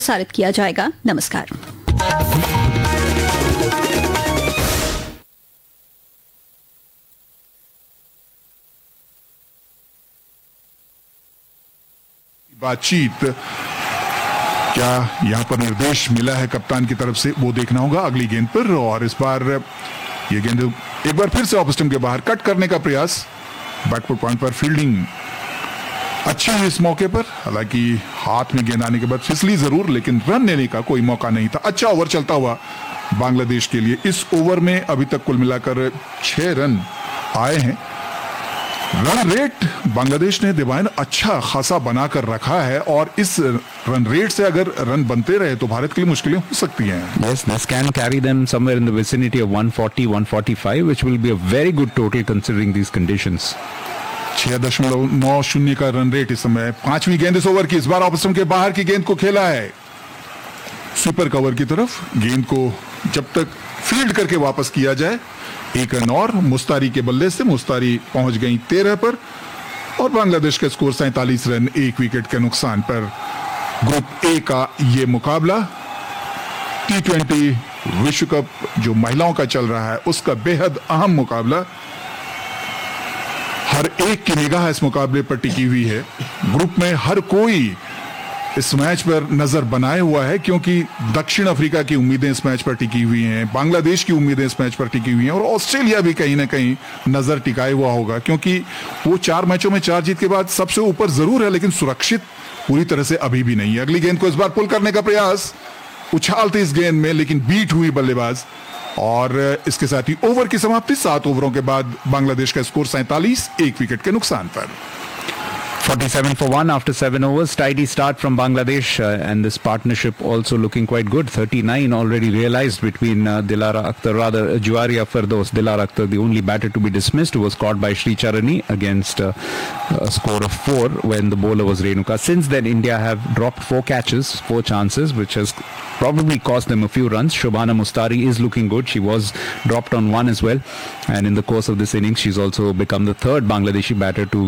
प्रसारित किया जाएगा। नमस्कार। बातचीत क्या यहां पर निर्देश मिला है कप्तान की तरफ से, वो देखना होगा अगली गेंद पर। और इस बार ये गेंद एक बार फिर से ऑफ स्टंप के बाहर कट करने का प्रयास, बैकफुट पॉइंट पर फील्डिंग अच्छी है इस मौके पर। हालांकि हाथ में गेंद आने के बाद फिसली जरूर, लेकिन रन लेने का कोई मौका नहीं था। अच्छा ओवर चलता हुआ बांग्लादेश के लिए। इस ओवर में अभी तक कुल मिलाकर 6 रन आए हैं। रन रेट बांग्लादेश ने दिवान अच्छा खासा बनाकर रखा है, और इस रन रेट से अगर रन बनते रहे तो भारत के लिए मुश्किलें हो सकती हैं। Yes, this can carry them somewhere in the vicinity of 140, 145, which will be a very good total considering these conditions. 6.90 का रन रेट इस समय। 5वीं गेंद इस ओवर की, इस बार ऑफ स्टंप के बाहर की गेंद को खेला है स्वीपर कवर की तरफ। गेंद को जब तक फील्ड करके वापस किया जाए, 1 रन और मुस्तारी के बल्ले से। मुस्तारी पहुंच गई 13 पर और बांग्लादेश का स्कोर 47 रन 1 विकेट के नुकसान पर। ग्रुप ए का ये मुकाबला T20 विश्व कप जो महिलाओं का चल रहा है उसका बेहद अहम मुकाबला। हर एक की निगाह इस मुकाबले पर टिकी हुई है। ग्रुप में हर कोई इस मैच पर नजर बनाए हुआ है, क्योंकि दक्षिण अफ्रीका की उम्मीदें इस मैच पर टिकी हुई हैं, बांग्लादेश की उम्मीदें इस मैच पर टिकी हुई हैं, और ऑस्ट्रेलिया भी कहीं ना कहीं नजर टिकाए हुआ होगा, क्योंकि वो 4 मैचों में 4 जीत के बाद सबसे ऊपर जरूर है, लेकिन सुरक्षित पूरी तरह से अभी भी नहीं है। अगली गेंद को इस बार पुल करने का प्रयास, उछालती इस गेंद में, लेकिन बीट हुई बल्लेबाज। और इसके साथ ही ओवर की समाप्ति। 7 ओवरों के बाद बांग्लादेश का स्कोर 47 1 विकेट के नुकसान पर। 47 for 1 after 7 overs. Tidy start from Bangladesh, and this partnership also looking quite good. 39 already realized between Dilara Akhtar, rather Juaria Firdaus. Dilara Akhtar, the only batter to be dismissed, was caught by Sri Charani against a score of 4 when the bowler was Renuka. Since then, India have dropped 4 catches, 4 chances, which has probably cost them a few runs. Shobhana Mustari is looking good. She was dropped on 1 as well. And in the course of this innings, she's also become the 3rd Bangladeshi batter to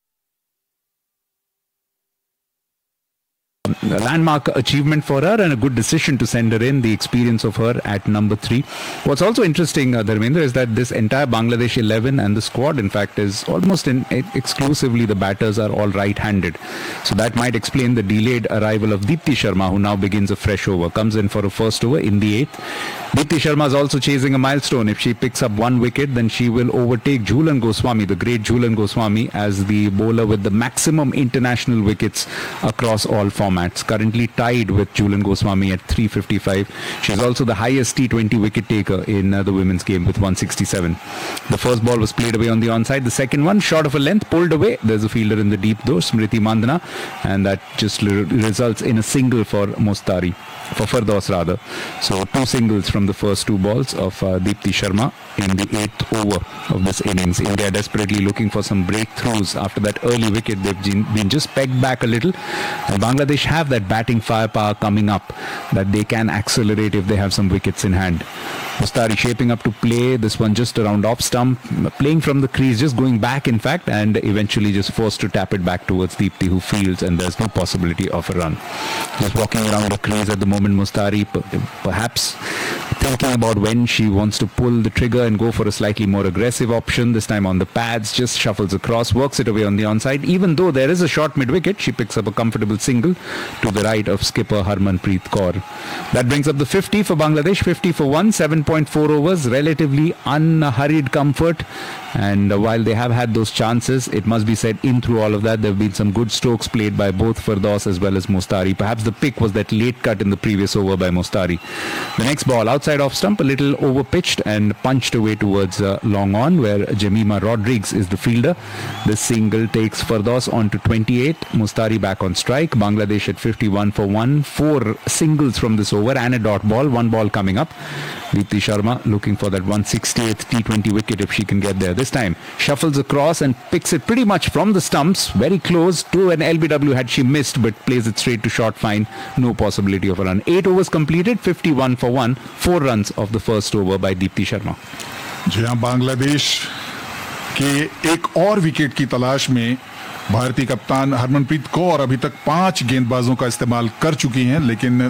a landmark achievement for her, and a good decision to send her in, the experience of her at number 3. What's also interesting, Dharmendra, is that this entire Bangladesh 11 and the squad, in fact, is almost exclusively the batters are all right-handed. So that might explain the delayed arrival of Deepti Sharma, who now begins a fresh over, comes in for a first over in the 8th. Deepti Sharma is also chasing a milestone. If she picks up 1 wicket, then she will overtake Jhulan Goswami, the great Jhulan Goswami, as the bowler with the maximum international wickets across all formats. Currently tied with Jhulan Goswami at 355. She's also the highest T20 wicket taker in the women's game with 167. The first ball was played away on the onside. The second one, short of a length, pulled away. There's a fielder in the deep though, Smriti Mandana, and that just results in a single for Mustari, for Firdaus rather. So 2 singles from the first 2 balls of Deepti Sharma in the 8th over of this innings. India desperately looking for some breakthroughs after that early wicket. They've been just pegged back a little, and Bangladesh have that batting firepower coming up that they can accelerate if they have some wickets in hand. Mustari shaping up to play this one just around off stump, playing from the crease, just going back in fact, and eventually just forced to tap it back towards Deepti, who fields, and there's no possibility of a run. Just walking around the crease at the moment, Mustari perhaps thinking about when she wants to pull the trigger and go for a slightly more aggressive option, this time on the pads, just shuffles across, works it away on the onside. Even though there is a short mid-wicket, she picks up a comfortable single to the right of skipper Harmanpreet Kaur. That brings up the 50 for Bangladesh, 50 for 1, 7.4 overs, relatively unhurried comfort. And while they have had those chances, it must be said, in through all of that, there have been some good strokes played by both Firdaus as well as Mustari. Perhaps the pick was that late cut in the previous over by Mustari. The next ball, outside off stump, a little over pitched and punched away towards long on, where Jemima Rodrigues is the fielder. This single takes Firdaus on to 28. Mustari back on strike. Bangladesh at 51 for 1. 4 singles from this over and a dot ball. 1 ball coming up. Deepti Sharma looking for that 168th T20 wicket if she can get there. This time shuffles across and picks it pretty much from the stumps, very close to an LBW had she missed, but plays it straight to short fine. No possibility of a run. 8 overs completed, 51 for 1. 4 runs of the first over by Deepti Sharma. जी हाँ, बांग्लादेश के एक और wicket की तलाश में भारतीय कप्तान हरमनप्रीत कौर अभी तक 5 गेंदबाजों का इस्तेमाल कर चुकी हैं, लेकिन